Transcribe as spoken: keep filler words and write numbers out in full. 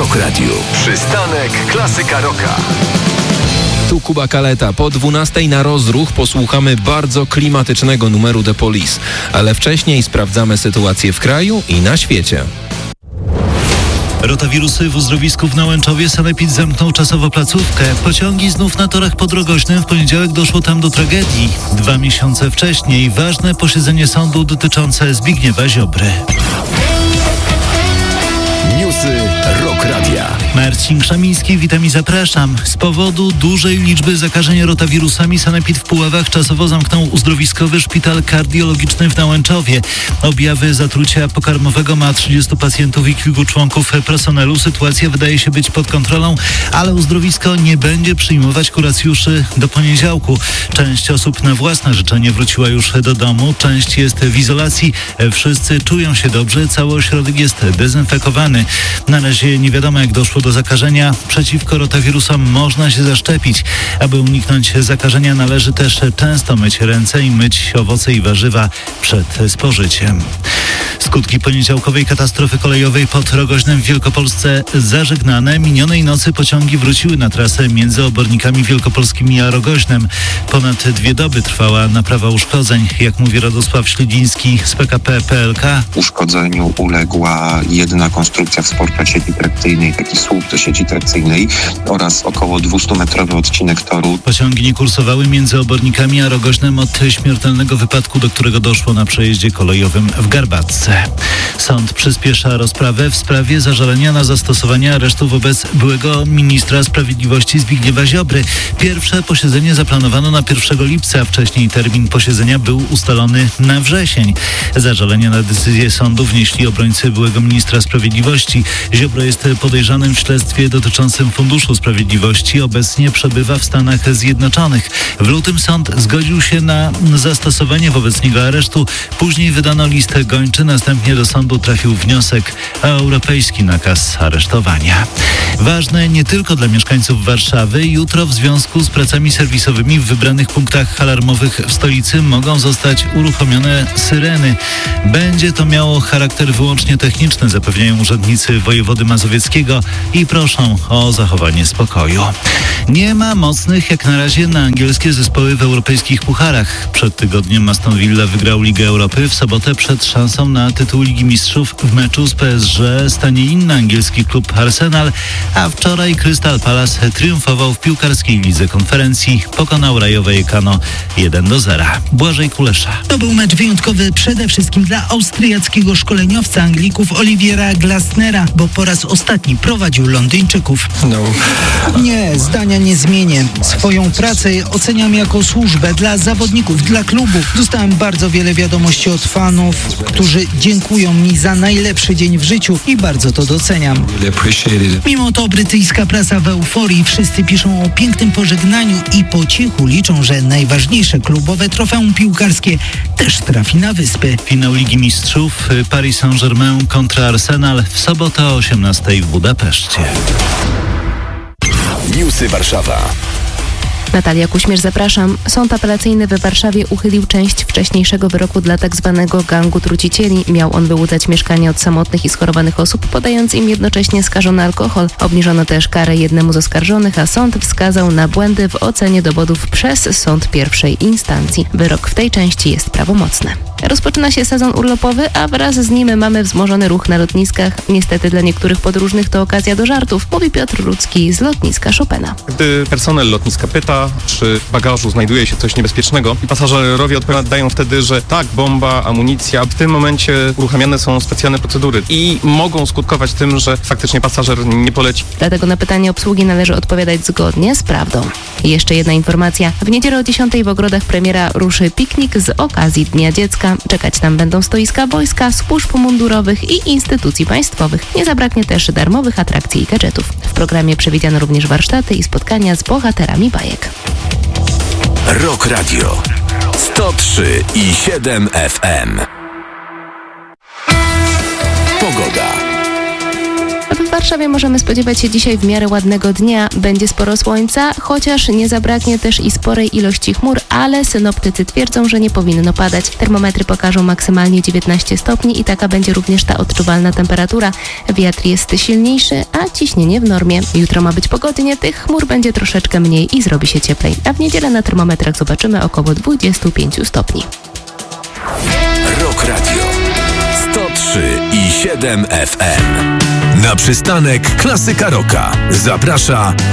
Rock Radio. Przystanek Klasyka Rocka. Tu Kuba Kaleta. Po dwunastej na rozruch posłuchamy bardzo klimatycznego numeru The Police. Ale wcześniej sprawdzamy sytuację w kraju i na świecie. Rotawirusy w uzdrowisku w Nałęczowie. Sanepid zamknął czasowo placówkę. Pociągi znów na torach pod Rogoźnem. W poniedziałek doszło tam do tragedii. Dwa miesiące wcześniej ważne posiedzenie sądu dotyczące Zbigniewa Ziobry. Newsy Rock Radia. Marcin Krzemiński, witam i zapraszam. Z powodu dużej liczby zakażeń rotawirusami Sanepid w Puławach czasowo zamknął uzdrowiskowy szpital kardiologiczny w Nałęczowie. Objawy zatrucia pokarmowego ma trzydziestu pacjentów i kilku członków personelu. Sytuacja wydaje się być pod kontrolą, ale uzdrowisko nie będzie przyjmować kuracjuszy do poniedziałku. Część osób na własne życzenie wróciła już do domu, część jest w izolacji. Wszyscy czują się dobrze, cały ośrodek jest dezynfekowany. Na razie nie wiadomo, jak doszło do zakażenia. Przeciwko rotawirusom można się zaszczepić. Aby uniknąć zakażenia, należy też często myć ręce i myć owoce i warzywa przed spożyciem. Skutki poniedziałkowej katastrofy kolejowej pod Rogoźnem w Wielkopolsce zażegnane. Minionej nocy pociągi wróciły na trasę między Obornikami Wielkopolskimi a Rogoźnem. Ponad dwie doby trwała naprawa uszkodzeń. Jak mówi Radosław Śledziński z P K P P L K. Uszkodzeniu uległa jedna konstrukcja wsparcia sieci trakcyjnej, taki słup do sieci trakcyjnej oraz około dwustumetrowy odcinek toru. Pociągi nie kursowały między Obornikami a Rogoźnem od śmiertelnego wypadku, do którego doszło na przejeździe kolejowym w Garbatce. Sąd przyspiesza rozprawę w sprawie zażalenia na zastosowanie aresztu wobec byłego ministra sprawiedliwości Zbigniewa Ziobry. Pierwsze posiedzenie zaplanowano na pierwszego lipca, wcześniej termin posiedzenia był ustalony na wrzesień. Zażalenie na decyzję sądu wnieśli obrońcy byłego ministra sprawiedliwości. Ziobro jest podejrzanym w śledztwie dotyczącym Funduszu Sprawiedliwości. Obecnie przebywa w Stanach Zjednoczonych. W lutym sąd zgodził się na zastosowanie wobec niego aresztu. Później wydano list gończy. Następnie do sądu trafił wniosek o europejski nakaz aresztowania. Ważne nie tylko dla mieszkańców Warszawy. Jutro w związku z pracami serwisowymi w wybranych punktach alarmowych w stolicy mogą zostać uruchomione syreny. Będzie to miało charakter wyłącznie techniczny, zapewniają urzędnicy wojewody mazowieckiego i proszą o zachowanie spokoju. Nie ma mocnych jak na razie na angielskie zespoły w europejskich pucharach. Przed tygodniem Aston Villa wygrał Ligę Europy. W sobotę przed szansą na tytuł Ligi Mistrzów w meczu z P S G stanie inny angielski klub Arsenal, a wczoraj Crystal Palace triumfował w piłkarskiej lidze konferencji. Pokonał Rayo Vallecano jeden do zera. Błażej Kulesza. To był mecz wyjątkowy przede wszystkim dla austriackiego szkoleniowca Anglików Oliviera Glasnera, bo po raz ostatni prowadził Londyńczyków. No. Nie, zdania nie zmienię. Swoją pracę oceniam jako służbę dla zawodników, dla klubu. Dostałem bardzo wiele wiadomości od fanów, którzy dziękują mi za najlepszy dzień w życiu i bardzo to doceniam. Mimo to brytyjska prasa w euforii. Wszyscy piszą o pięknym pożegnaniu i po cichu liczą, że najważniejsze klubowe trofeum piłkarskie też trafi na wyspy. Finał Ligi Mistrzów Paris Saint-Germain kontra Arsenal w sobotę o osiemnastej w Budapeszcie. Newsy Warszawa. Natalia Kuśmierz, zapraszam. Sąd apelacyjny w Warszawie uchylił część wcześniejszego wyroku dla tzw. gangu trucicieli. Miał on wyłudzać mieszkania od samotnych i schorowanych osób, podając im jednocześnie skażony alkohol. Obniżono też karę jednemu z oskarżonych, a sąd wskazał na błędy w ocenie dowodów przez sąd pierwszej instancji. Wyrok w tej części jest prawomocny. Rozpoczyna się sezon urlopowy, a wraz z nim mamy wzmożony ruch na lotniskach. Niestety dla niektórych podróżnych to okazja do żartów, mówi Piotr Rudzki z lotniska Chopina. Gdy personel lotniska pyta, czy w bagażu znajduje się coś niebezpiecznego, i pasażerowie odpowiadają wtedy, że tak, bomba, amunicja. W tym momencie uruchamiane są specjalne procedury i mogą skutkować tym, że faktycznie pasażer nie poleci. Dlatego na pytanie obsługi należy odpowiadać zgodnie z prawdą. I jeszcze jedna informacja. W niedzielę o dziesiątej w ogrodach premiera ruszy piknik z okazji Dnia Dziecka. Czekać tam będą stoiska wojska, służb mundurowych i instytucji państwowych. Nie zabraknie też darmowych atrakcji i gadżetów. W programie przewidziano również warsztaty i spotkania z bohaterami bajek. Rock Radio sto trzy i siedem F M. Pogoda. W Warszawie Warszawie możemy spodziewać się dzisiaj w miarę ładnego dnia. Będzie sporo słońca, chociaż nie zabraknie też i sporej ilości chmur, ale synoptycy twierdzą, że nie powinno padać. Termometry pokażą maksymalnie dziewiętnaście stopni i taka będzie również ta odczuwalna temperatura. Wiatr jest silniejszy, a ciśnienie w normie. Jutro ma być pogodnie, tych chmur będzie troszeczkę mniej i zrobi się cieplej. A w niedzielę na termometrach zobaczymy około dwadzieścia pięć stopni. Rock Radio sto trzy i siedem F M. Na przystanek Klasyka Rocka zaprasza